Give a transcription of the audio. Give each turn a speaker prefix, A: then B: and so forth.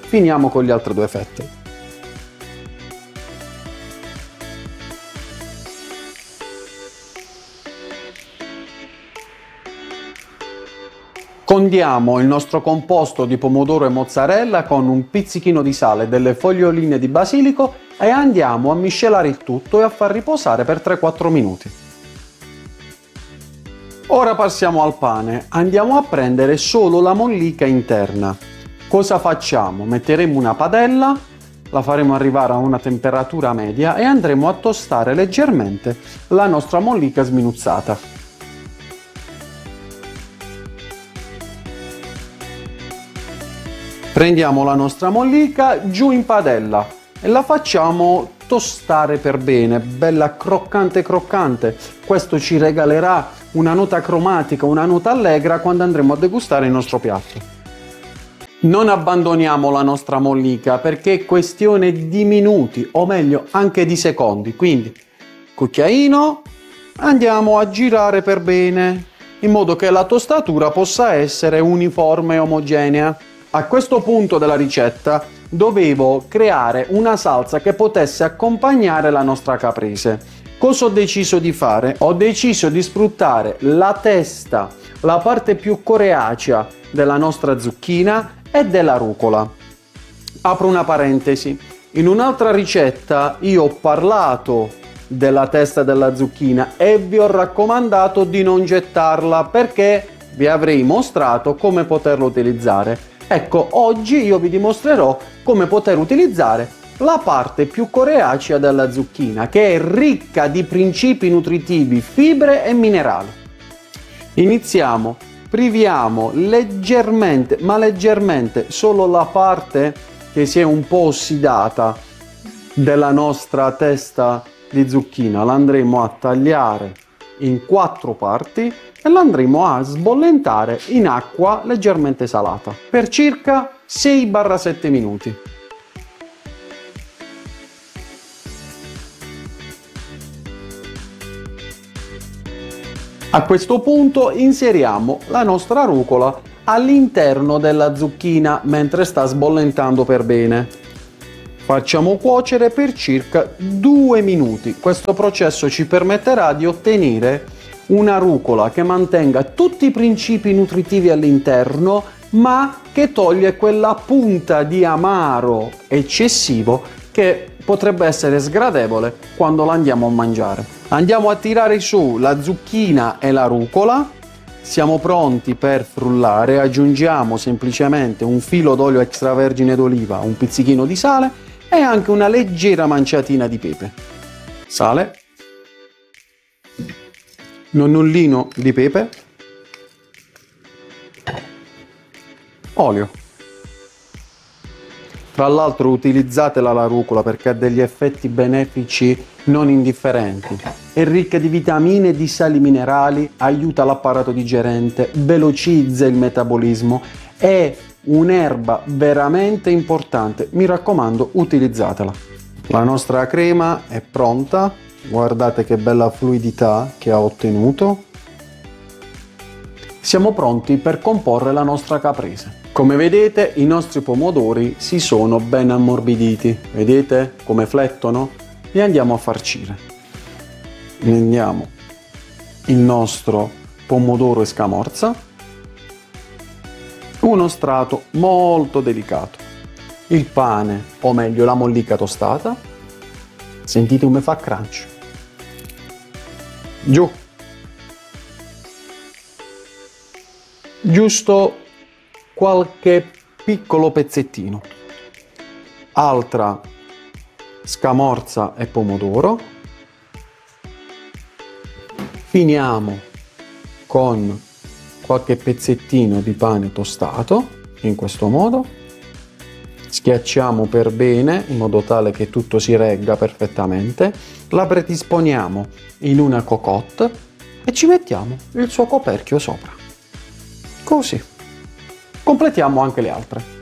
A: finiamo con le altre due fette. Condiamo il nostro composto di pomodoro e mozzarella con un pizzichino di sale, delle foglioline di basilico e andiamo a miscelare il tutto e a far riposare per 3-4 minuti. Ora passiamo al pane. Andiamo a prendere solo la mollica interna. Cosa facciamo? Metteremo una padella, la faremo arrivare a una temperatura media e andremo a tostare leggermente la nostra mollica sminuzzata. Prendiamo la nostra mollica giù in padella e la facciamo tostare per bene, bella croccante croccante. Questo ci regalerà una nota cromatica, una nota allegra quando andremo a degustare il nostro piatto. Non abbandoniamo la nostra mollica perché è questione di minuti, o meglio anche di secondi. Quindi cucchiaino, andiamo a girare per bene in modo che la tostatura possa essere uniforme e omogenea. A questo punto della ricetta dovevo creare una salsa che potesse accompagnare la nostra caprese. Cosa ho deciso di fare? Ho deciso di sfruttare la testa, la parte più coriacea della nostra zucchina e della rucola. Apro una parentesi. In un'altra ricetta io ho parlato della testa della zucchina e vi ho raccomandato di non gettarla perché vi avrei mostrato come poterla utilizzare. Ecco, oggi io vi dimostrerò come poter utilizzare la parte più coriacea della zucchina, che è ricca di principi nutritivi, fibre e minerali. Iniziamo, priviamo leggermente, ma leggermente, solo la parte che si è un po' ossidata della nostra testa di zucchina. La andremo a tagliare in 4 parti e la andremo a sbollentare in acqua leggermente salata per circa 6-7 minuti. A questo punto inseriamo la nostra rucola all'interno della zucchina mentre sta sbollentando per bene. Facciamo cuocere per circa 2 minuti. Questo processo ci permetterà di ottenere una rucola che mantenga tutti i principi nutritivi all'interno, ma che toglie quella punta di amaro eccessivo che potrebbe essere sgradevole quando la andiamo a mangiare. Andiamo a tirare su la zucchina e la rucola. Siamo pronti per frullare. Aggiungiamo semplicemente un filo d'olio extravergine d'oliva, un pizzichino di sale e anche una leggera manciatina di pepe. Sale, nonnellino di pepe, olio. Tra l'altro utilizzatela la rucola perché ha degli effetti benefici non indifferenti. È ricca di vitamine e di sali minerali, aiuta l'apparato digerente, velocizza il metabolismo, è un'erba veramente importante. Mi raccomando, utilizzatela. La nostra crema è pronta. Guardate che bella fluidità che ha ottenuto. Siamo pronti per comporre la nostra caprese. Come vedete i nostri pomodori si sono ben ammorbiditi. Vedete come flettono? Li andiamo a farcire. Prendiamo il nostro pomodoro e scamorza. Uno strato molto delicato. Il pane, o meglio la mollica tostata. Sentite come fa crunch. Giù. Giusto qualche piccolo pezzettino. Altra scamorza e pomodoro. Finiamo con qualche pezzettino di pane tostato, in questo modo. Schiacciamo per bene in modo tale che tutto si regga perfettamente. La predisponiamo in una cocotte e ci mettiamo il suo coperchio sopra. Così. Completiamo anche le altre.